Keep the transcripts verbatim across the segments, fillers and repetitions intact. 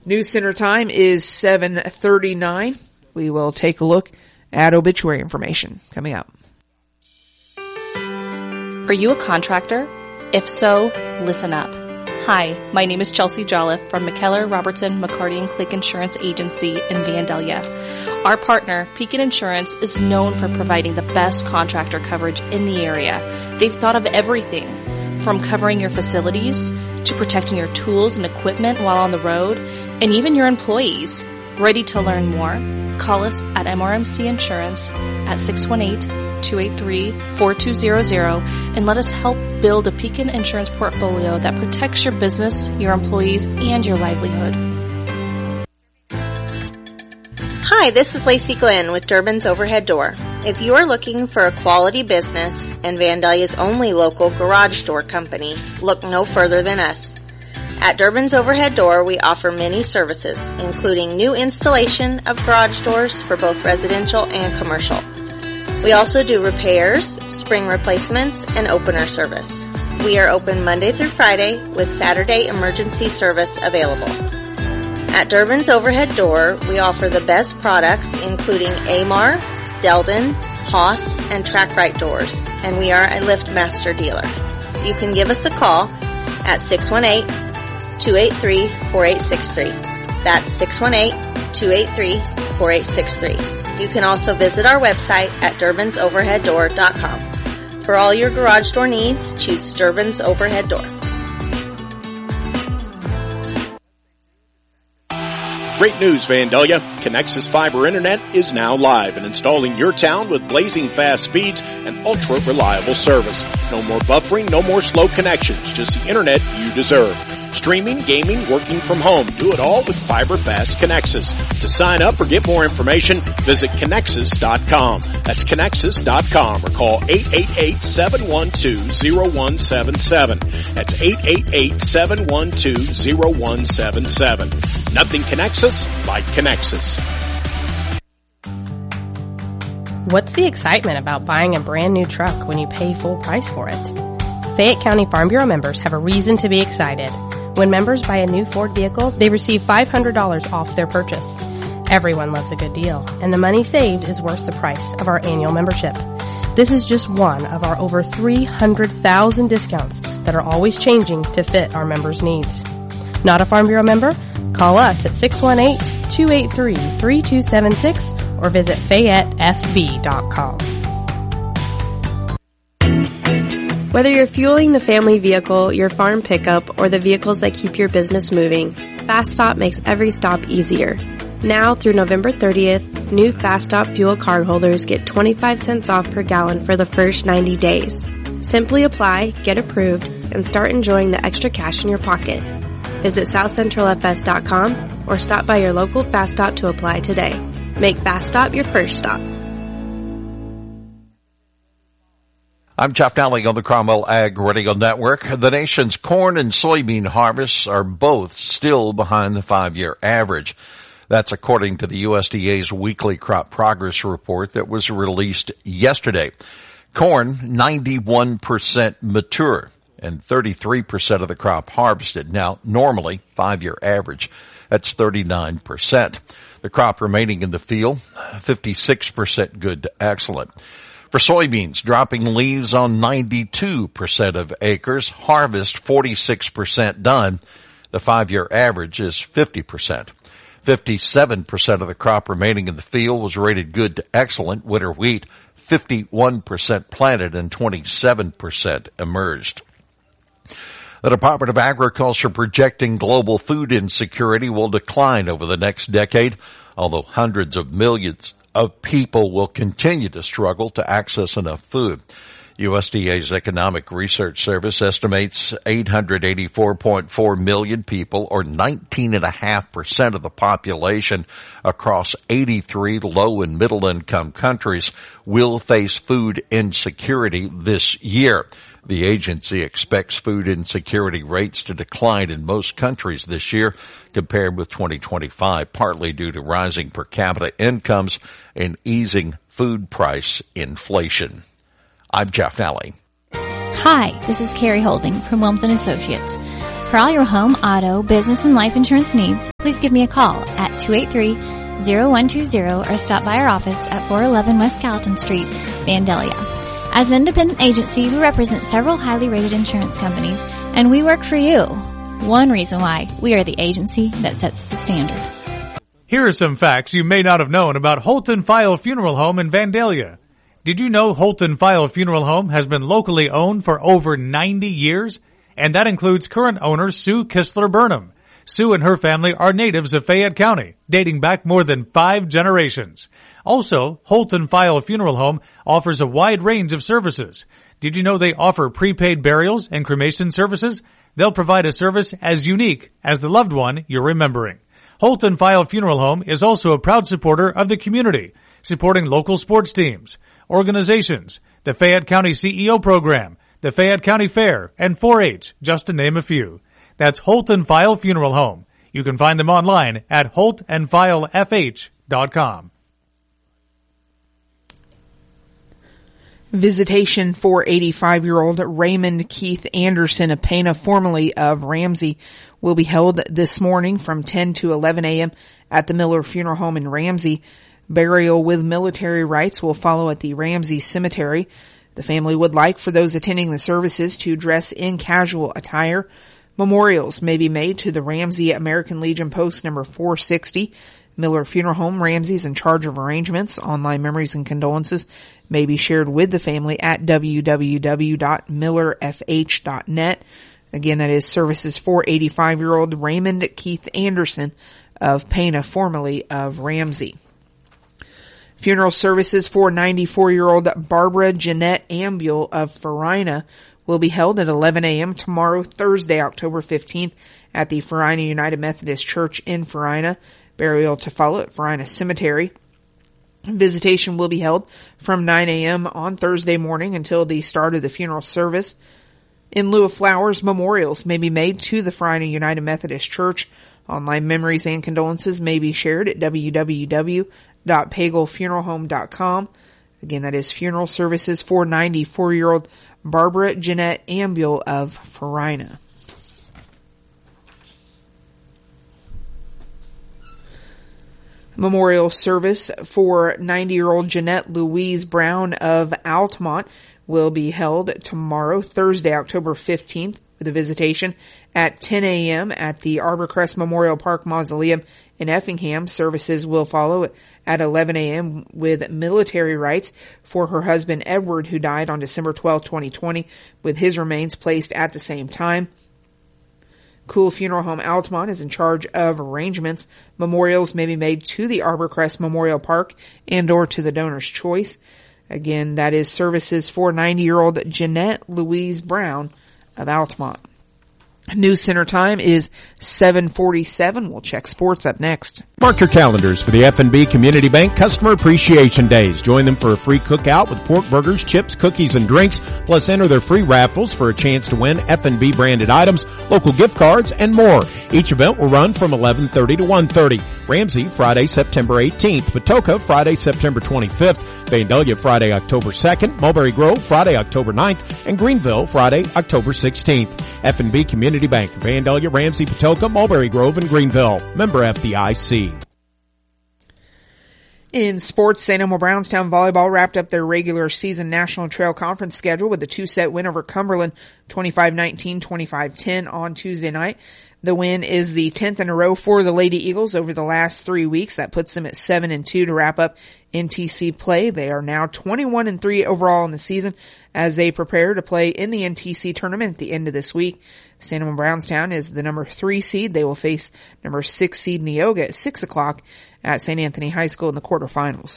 News Center time is seven thirty-nine. We will take a look at obituary information coming up. Are you a contractor? If so, listen up. Hi, my name is Chelsea Jolliffe from McKellar, Robertson, McCarty and Click Insurance Agency in Vandalia. Our partner, Pekin Insurance, is known for providing the best contractor coverage in the area. They've thought of everything from covering your facilities to protecting your tools and equipment while on the road, and even your employees. Ready to learn more? Call us at M R M C Insurance at six one eight, two eight three, four two zero zero and let us help build a Pekin Insurance portfolio that protects your business, your employees, and your livelihood. Hi, this is Lacey Glenn with Durbin's Overhead Door. If you are looking for a quality business and Vandalia's only local garage door company, look no further than us. At Durbin's Overhead Door, we offer many services, including new installation of garage doors for both residential and commercial. We also do repairs, spring replacements, and opener service. We are open Monday through Friday with Saturday emergency service available. At Durbin's Overhead Door, we offer the best products including Amar, Delden, Haas, and TrackRite doors, and we are a LiftMaster dealer. You can give us a call at six one eight, two eight three, four eight six three. That's six one eight, two eight three, four eight six three. You can also visit our website at durbins overhead door dot com. For all your garage door needs, choose Durbin's Overhead Door. Great news, Vandalia. Connexus Fiber Internet is now live and installing your town with blazing fast speeds and ultra-reliable service. No more buffering, no more slow connections, just the internet you deserve. Streaming, gaming, working from home. Do it all with Fiber Fast Connexus. To sign up or get more information, visit Connexus dot com. That's Connexus dot com or call eight eight eight, seven one two, zero one seven seven. That's eight eight eight, seven one two, zero one seven seven. Nothing connects us like Connexus. What's the excitement about buying a brand new truck when you pay full price for it? Fayette County Farm Bureau members have a reason to be excited. When members buy a new Ford vehicle, they receive five hundred dollars off their purchase. Everyone loves a good deal, and the money saved is worth the price of our annual membership. This is just one of our over three hundred thousand discounts that are always changing to fit our members' needs. Not a Farm Bureau member? Call us at six one eight, two eight three, three two seven six or visit Fayette F B dot com. Whether you're fueling the family vehicle, your farm pickup, or the vehicles that keep your business moving, Fast Stop makes every stop easier. Now through November thirtieth, new Fast Stop fuel cardholders get twenty-five cents off per gallon for the first ninety days. Simply apply, get approved, and start enjoying the extra cash in your pocket. Visit south central f s dot com or stop by your local Fast Stop to apply today. Make Fast Stop your first stop. I'm Jeff Nally on the Cromwell Ag Radio Network. The nation's corn and soybean harvests are both still behind the five-year average. That's according to the U S D A's weekly crop progress report that was released yesterday. Corn, ninety-one percent mature and thirty-three percent of the crop harvested. Now, normally, five-year average, that's thirty-nine percent. The crop remaining in the field, fifty-six percent good to excellent. For soybeans, dropping leaves on ninety-two percent of acres, harvest forty-six percent done. The five-year average is fifty percent. fifty-seven percent of the crop remaining in the field was rated good to excellent. Winter wheat, fifty-one percent planted and twenty-seven percent emerged. The Department of Agriculture projecting global food insecurity will decline over the next decade, although hundreds of millions of people will continue to struggle to access enough food. U S D A's Economic Research Service estimates eight hundred eighty-four point four million people, or nineteen point five percent of the population across eighty-three low and middle income countries, will face food insecurity this year. The agency expects food insecurity rates to decline in most countries this year compared with twenty twenty-five, partly due to rising per capita incomes and easing food price inflation. I'm Jeff Nally. Hi, this is Carrie Holding from Wilms and Associates. For all your home, auto, business, and life insurance needs, please give me a call at two eight three, zero one two zero or stop by our office at four eleven West Gallatin Street, Vandalia. As an independent agency, we represent several highly rated insurance companies, and we work for you. One reason why we are the agency that sets the standard. Here are some facts you may not have known about Holton File Funeral Home in Vandalia. Did you know Holton File Funeral Home has been locally owned for over ninety years? And that includes current owner Sue Kistler Burnham. Sue and her family are natives of Fayette County, dating back more than five generations. Also, Holton File Funeral Home offers a wide range of services. Did you know they offer prepaid burials and cremation services? They'll provide a service as unique as the loved one you're remembering. Holton File Funeral Home is also a proud supporter of the community, supporting local sports teams, organizations, the Fayette County C E O program, the Fayette County Fair, and four H, just to name a few. That's Holton File Funeral Home. You can find them online at holt and file f h dot com. Visitation for eighty-five-year-old Raymond Keith Anderson of Pana, formerly of Ramsey, will be held this morning from ten to eleven a.m. at the Miller Funeral Home in Ramsey. Burial with military rites will follow at the Ramsey Cemetery. The family would like for those attending the services to dress in casual attire. Memorials may be made to the Ramsey American Legion Post number four sixty. Miller Funeral Home, Ramsey's in charge of arrangements. Online memories and condolences may be shared with the family at w w w dot miller f h dot net. Again, that is services for eighty-five-year-old Raymond Keith Anderson of Pana, formerly of Ramsey. Funeral services for ninety-four-year-old Barbara Jeanette Ambule of Farina will be held at eleven a.m. tomorrow, Thursday, October fifteenth, at the Farina United Methodist Church in Farina. Burial to follow at Farina Cemetery. Visitation will be held from nine a.m. on Thursday morning until the start of the funeral service. In lieu of flowers, memorials may be made to the Farina United Methodist Church. Online memories and condolences may be shared at w w w dot pagel funeral home dot com. Again, that is funeral services for ninety-four-year-old Barbara Jeanette Ambule of Farina. Memorial service for ninety-year-old Jeanette Louise Brown of Altamont will be held tomorrow, Thursday, October fifteenth, with a visitation at ten a.m. at the Arborcrest Memorial Park Mausoleum in Effingham. Services will follow at eleven a.m. with military rites for her husband Edward, who died on December twelfth, twenty twenty, with his remains placed at the same time. Cool Funeral Home Altamont is in charge of arrangements. Memorials may be made to the Arborcrest Memorial Park and or to the donor's choice. Again, that is services for ninety-year-old Jeanette Louise Brown of Altamont. News Center time is seven forty-seven. We'll check sports up next. Mark your calendars for the F N B Community Bank Customer Appreciation Days. Join them for a free cookout with pork burgers, chips, cookies, and drinks. Plus enter their free raffles for a chance to win F N B branded items, local gift cards, and more. Each event will run from eleven thirty to one thirty. Ramsey, Friday, September eighteenth. Patoka, Friday, September twenty-fifth. Vandalia, Friday, October second. Mulberry Grove, Friday, October ninth. And Greenville, Friday, October sixteenth. F N B Community Bank, Vandalia, Ramsey, Patoka, Mulberry Grove, and Greenville. Member F D I C. In sports, Saint Elmo Brownstown Volleyball wrapped up their regular season National Trail Conference schedule with a two-set win over Cumberland, twenty-five nineteen, twenty-five ten on Tuesday night. The win is the tenth in a row for the Lady Eagles over the last three weeks. That puts them at seven and two to wrap up N T C play. They are now twenty-one and three overall in the season as they prepare to play in the N T C tournament at the end of this week. Saint Elmo Brownstown is the number three seed. They will face number six seed Neoga at six o'clock at Saint Anthony High School in the quarterfinals.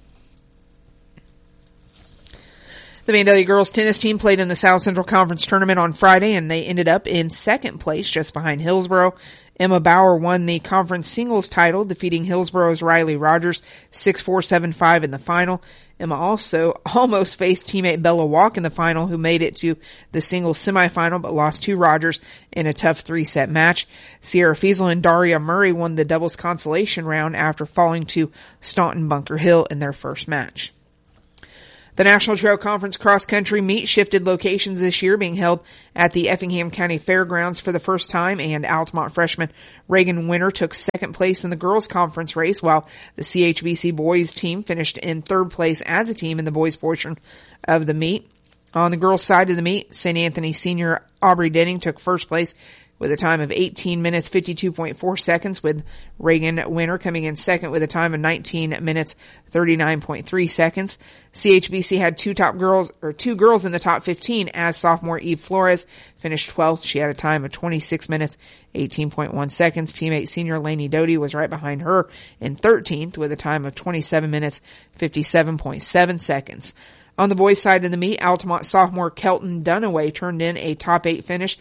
The Vandalia girls tennis team played in the South Central Conference tournament on Friday, and they ended up in second place just behind Hillsboro. Emma Bauer won the conference singles title, defeating Hillsboro's Riley Rogers six four, seven five in the final. Emma also almost faced teammate Bella Walk in the final, who made it to the singles semifinal but lost to Rogers in a tough three-set match. Sierra Fiesel and Daria Murray won the doubles consolation round after falling to Staunton Bunker Hill in their first match. The National Trail Conference Cross Country Meet shifted locations this year, being held at the Effingham County Fairgrounds for the first time, and Altamont freshman Reagan Winter took second place in the girls' conference race, while the C H B C boys team finished in third place as a team in the boys' portion of the meet. On the girls' side of the meet, Saint Anthony senior Aubrey Denning took first place with a time of eighteen minutes, fifty-two point four seconds, with Reagan Winter coming in second with a time of nineteen minutes, thirty-nine point three seconds. C H B C had two top girls, or two girls in the top fifteen, as sophomore Eve Flores finished twelfth. She had a time of twenty-six minutes, eighteen point one seconds. Teammate senior Lainey Doty was right behind her in thirteenth with a time of twenty-seven minutes, fifty-seven point seven seconds. On the boys' side of the meet, Altamont sophomore Kelton Dunaway turned in a top eight finish,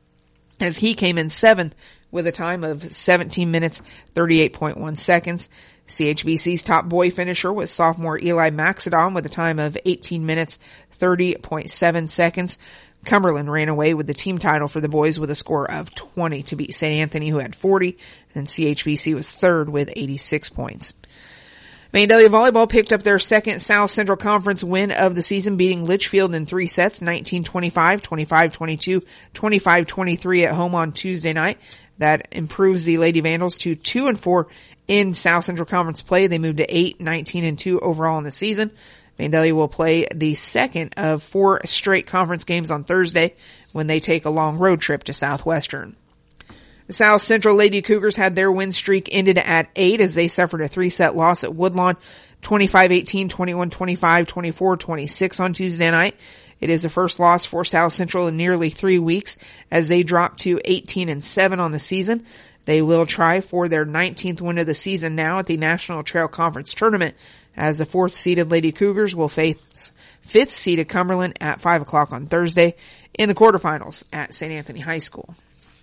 as he came in seventh with a time of seventeen minutes, thirty-eight point one seconds. C H B C's top boy finisher was sophomore Eli Maxedon with a time of eighteen minutes, thirty point seven seconds. Cumberland ran away with the team title for the boys with a score of twenty to beat Saint Anthony, who had forty, and C H B C was third with eighty-six points. Vandalia Volleyball picked up their second South Central Conference win of the season, beating Litchfield in three sets, nineteen twenty-five, twenty-five twenty-two, twenty-five twenty-three at home on Tuesday night. That improves the Lady Vandals to two and four in South Central Conference play. They moved to eight, nineteen and two overall in the season. Vandalia will play the second of four straight conference games on Thursday when they take a long road trip to Southwestern. The South Central Lady Cougars had their win streak ended at eight as they suffered a three-set loss at Woodlawn, twenty-five eighteen, twenty-one twenty-five, twenty-four twenty-six on Tuesday night. It is the first loss for South Central in nearly three weeks as they dropped to eighteen and seven on the season. They will try for their nineteenth win of the season now at the National Trail Conference Tournament, as the fourth-seeded Lady Cougars will face fifth-seeded Cumberland at five o'clock on Thursday in the quarterfinals at Saint Anthony High School.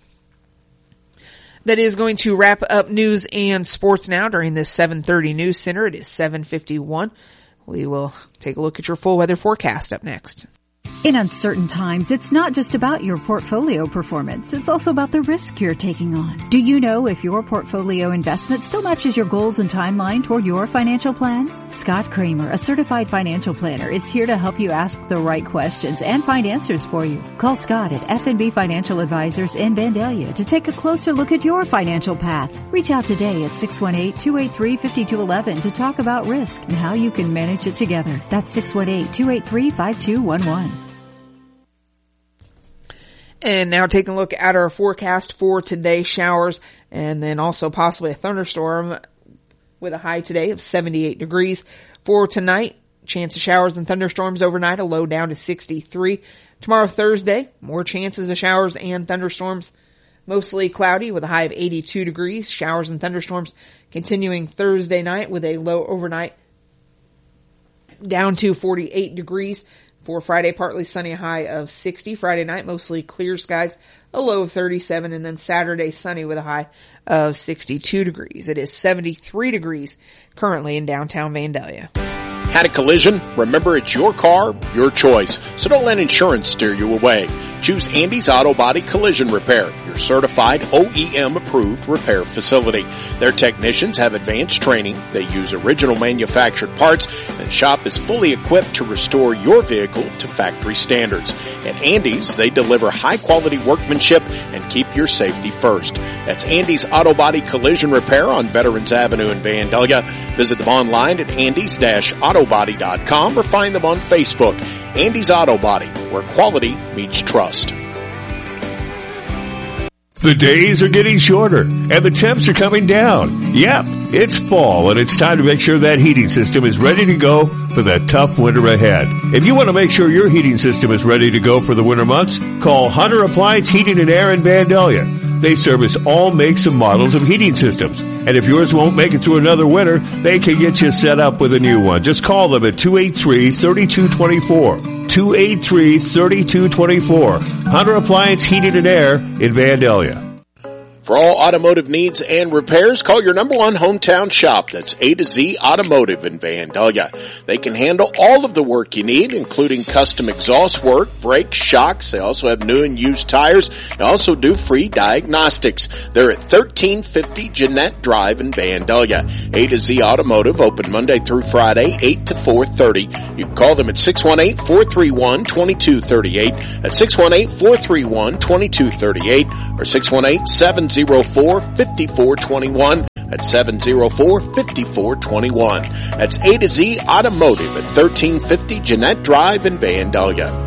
That is going to wrap up news and sports now during this seven thirty News Center. It is seven fifty-one. We will take a look at your full weather forecast up next. In uncertain times, it's not just about your portfolio performance. It's also about the risk you're taking on. Do you know if your portfolio investment still matches your goals and timeline toward your financial plan? Scott Kramer, a certified financial planner, is here to help you ask the right questions and find answers for you. Call Scott at F and B Financial Advisors in Vandalia to take a closer look at your financial path. Reach out today at six one eight, two eight three, five two one one to talk about risk and how you can manage it together. That's six one eight, two eight three, five two one one. And now taking a look at our forecast for today, showers and then also possibly a thunderstorm with a high today of seventy-eight degrees. For tonight, chance of showers and thunderstorms overnight, a low down to sixty-three. Tomorrow, Thursday, more chances of showers and thunderstorms, mostly cloudy with a high of eighty-two degrees. Showers and thunderstorms continuing Thursday night with a low overnight down to forty-eight degrees. For Friday, partly sunny, a high of sixty. Friday night, mostly clear skies, a low of thirty-seven. And then Saturday, sunny with a high of sixty-two degrees. It is seventy-three degrees currently in downtown Vandalia. Had a collision? Remember, it's your car, your choice. So don't let insurance steer you away. Choose Andy's Auto Body Collision Repair, your certified O E M approved repair facility. Their technicians have advanced training. They use original manufactured parts, and the shop is fully equipped to restore your vehicle to factory standards. At Andy's, they deliver high quality workmanship and keep your safety first. That's Andy's Auto Body Collision Repair on Veterans Avenue in Vandalia. Visit them online at andys dash auto body dot com or find them on Facebook. Andy's Auto Body, where quality meets trust. The days are getting shorter and the temps are coming down. Yep, it's fall and it's time to make sure that heating system is ready to go for the tough winter ahead. If you want to make sure your heating system is ready to go for the winter months, call Hunter Appliance Heating and Air in Vandalia. They service all makes and models of heating systems. And if yours won't make it through another winter, they can get you set up with a new one. Just call them at two eight three, three two two four. two eight three, three two two four. Hunter Appliance Heating and Air in Vandalia. For all automotive needs and repairs, call your number one hometown shop. That's A to Z Automotive in Vandalia. They can handle all of the work you need, including custom exhaust work, brakes, shocks. They also have new and used tires. They also do free diagnostics. They're at thirteen fifty Jeanette Drive in Vandalia. A to Z Automotive, open Monday through Friday, eight to four thirty. You can call them at six one eight, four three one, two two three eight, at six one eight, four three one, two two three eight, or six one eight, seven zero four, five four two one. That's seven zero four, five four two one. That's A to Z Automotive at thirteen fifty Jeanette Drive in Vandalia.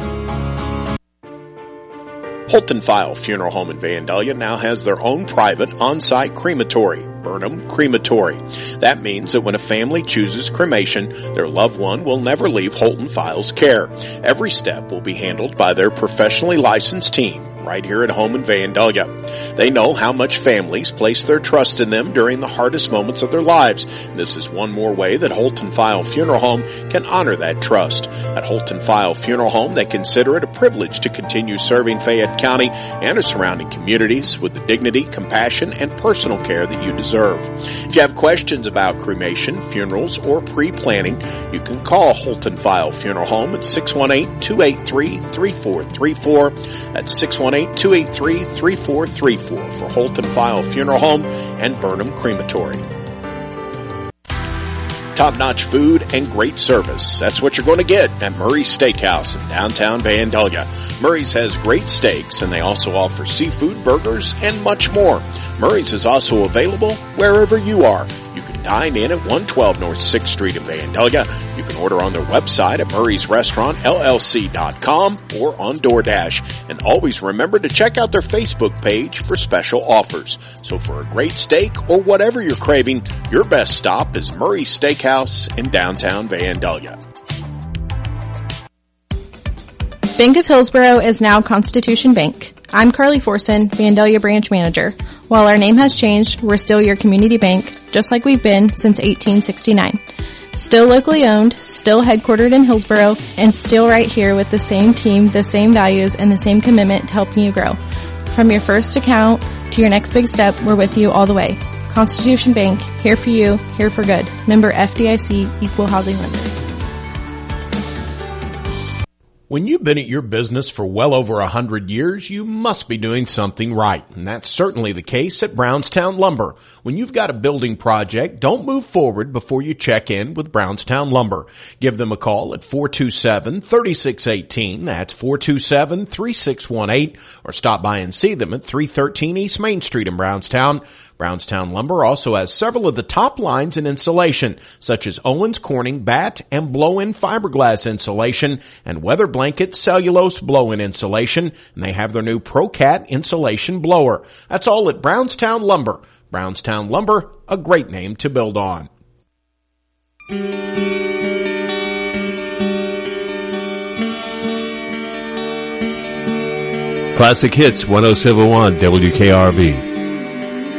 Holton File Funeral Home in Vandalia now has their own private on-site crematory, Burnham Crematory. That means that when a family chooses cremation, their loved one will never leave Holton File's care. Every step will be handled by their professionally licensed team right here at home in Vandalia. They know how much families place their trust in them during the hardest moments of their lives. And this is one more way that Holton File Funeral Home can honor that trust. At Holton File Funeral Home, they consider it a privilege to continue serving Fayette County and its surrounding communities with the dignity, compassion, and personal care that you deserve. If you have questions about cremation, funerals, or pre-planning, you can call Holton File Funeral Home at six one eight, two eight three, three four three four. That's six one eight, two eight three, three four three four for Holton File Funeral Home and Burnham Crematory. Top-notch food and great service. That's what you're going to get at Murray's Steakhouse in downtown Vandalia. Murray's has great steaks, and they also offer seafood, burgers, and much more. Murray's is also available wherever you are. You can dine in at one twelve North sixth Street in Vandalia. You can order on their website at murrays restaurant L L C dot com or on DoorDash. And always remember to check out their Facebook page for special offers. So for a great steak or whatever you're craving, your best stop is Murray's Steakhouse in downtown Vandalia. Bank of Hillsborough is now Constitution Bank. I'm Carly Forson, Vandalia Branch Manager. While our name has changed, we're still your community bank, just like we've been since eighteen sixty-nine. Still locally owned, still headquartered in Hillsborough, and still right here with the same team, the same values, and the same commitment to helping you grow. From your first account to your next big step, we're with you all the way. Constitution Bank, here for you, here for good. Member F D I C, Equal Housing Lender. When you've been at your business for well over a hundred years, you must be doing something right. And that's certainly the case at Brownstown Lumber. When you've got a building project, don't move forward before you check in with Brownstown Lumber. Give them a call at four two seven, three six one eight. That's four two seven, three six one eight. Or stop by and see them at three thirteen East Main Street in Brownstown. Brownstown Lumber also has several of the top lines in insulation, such as Owens Corning batt and blow-in fiberglass insulation and weather blanket cellulose blow-in insulation, and they have their new ProCat insulation blower. That's all at Brownstown Lumber. Brownstown Lumber, a great name to build on. Classic Hits one oh seven point one W K R B.